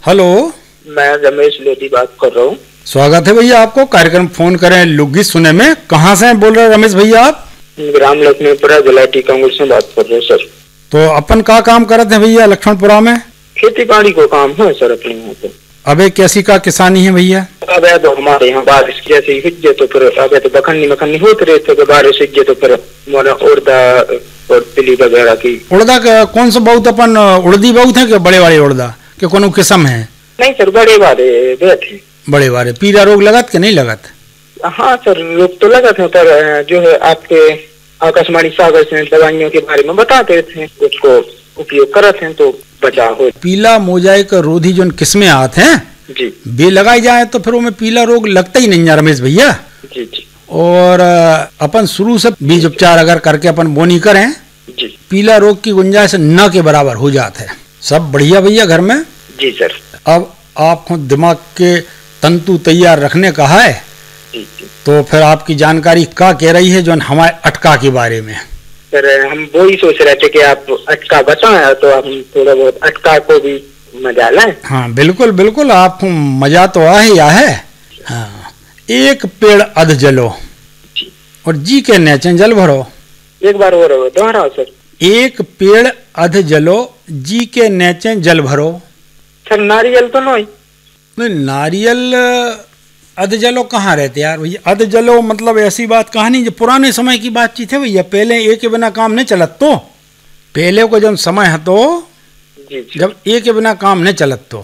Hello, मैं रमेश लोधी बात कर रहा हूँ। स्वागत है भैया आपको कार्यक्रम फोन करें लोकगीत सुने में। कहाँ से बोल रहे हैं रमेश भैया आप? ग्राम लक्ष्मीपुरा गुलाटी कांग्रेस से बात कर रहे हैं सर। तो अपन का काम करते हैं भैया लक्ष्मणपुरा में? खेती बाड़ी को काम है सर अपने यहाँ पे। अबे कैसी का किसानी है भैया? अब तो हमारे यहाँ बारिश की जैसे ही तो फिर अब तो बखन्नी मखन्नी होते रहे थे, बारिश हिज तो फिर मोरा उड़दा और तिली वगैरह की। उड़दा कौन सा बहुत अपन उड़दी बहुत है कि बड़े वाले उड़दा के कोनो किस्म है? नहीं सर, बड़े वाले थे। बड़े वाले पीला रोग लगत के नहीं लगत? हाँ सर, रोग तो लगा था, पर जो है आपके आकाशवाणी सागर से दवाइयों के बारे में बताते थे, उसको उपयोग करते हैं तो बचाव हो। पीला मोजाइक रोधी जो किस्में आते हैं जी, बे लगाई जाए तो फिर उनमें पीला रोग लगता ही नहीं है रमेश भैया। जी जी। और अपन शुरू से बीज उपचार अगर करके अपन बोनी करें जी, पीला रोग की गुंजाइश न के बराबर हो जाता है। सब बढ़िया भैया घर में? जी सर। अब आपको दिमाग के तंतु तैयार रखने का है, जी जी। तो फिर आपकी जानकारी क्या कह रही है जो हमारे अटका के बारे में? सर हम वो ही सोच रहे थे कि आप अटका बताएं तो हम थोड़ा बहुत अटका को भी मजा लें। हाँ बिल्कुल बिल्कुल, आपको मजा तो आ ही है। हाँ, एक पेड़ अध जलो जी, और जी के नीचे जल भरो। एक बार और दोहराओ सर। एक पेड़ अध जलो जी के नीचे जल भरो। सर नारियल तो नहीं? नहीं, नारियल अध जलो कहाँ रहते यार भैया? अध जलो मतलब ऐसी बात कहानी जो पुराने समय की बातचीत है भैया। पहले एक के बिना काम नहीं चलत, तो पहले को जब समय है तो जी जी। जब एक के बिना काम नहीं चलत तो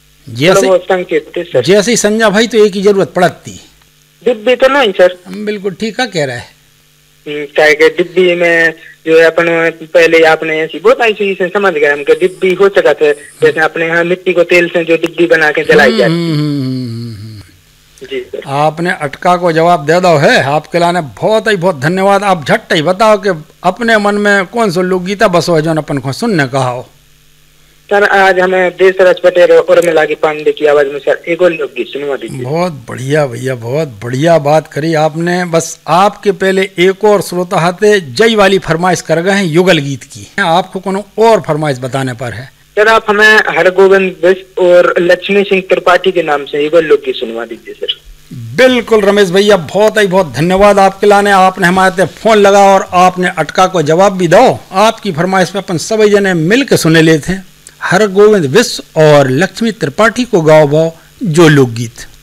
जैसे जैसे ही संजय भाई तो एक ही जरूरत पड़ती। डिब्बी तो नहीं सर? बिल्कुल ठीक है कह रहा है। क्या कि डिब्बी में जो है अपन पहले आपने ऐसी बहुत ऐसी से समझ गए हम कि डिब्बी हो सका थे, जैसे अपने यहाँ मिट्टी को तेल से जो डिब्बी बना के जलाई जाती। जी सर। आपने अटका को जवाब दे दो है। आपके लाने बहुत ही बहुत धन्यवाद। आप झट ही बताओ कि अपने मन में कौन सा लोकगीता बसो है जो अपन को सुनने कहा हो। सर आज हमें देशराज पटेल और मिला की पांडे की आवाज में सर एक और लोकगीत सुनवा दीजिए। बहुत बढ़िया भैया, बहुत बढ़िया बात करी आपने। बस आपके पहले एक और श्रोता हाथे जय वाली फरमाइश कर गए हैं युगल गीत की। आपको कोनो और फरमाइश बताने पर है? सर आप हमें हरगोविंद बिष्ट और लक्ष्मी सिंह त्रिपाठी के नाम से युगल लोकगीत सुनवा दीजिए सर। बिल्कुल रमेश भैया, बहुत ही बहुत धन्यवाद आपके लाने। आपने हमारे फोन लगा और आपने अटका को जवाब भी दो। आपकी फरमाइश पे अपन सभी जने मिल के सुने लेते हैं। हरगोविंद बिष्ट और लक्ष्मी त्रिपाठी को गाओ भाव जो लोकगीत।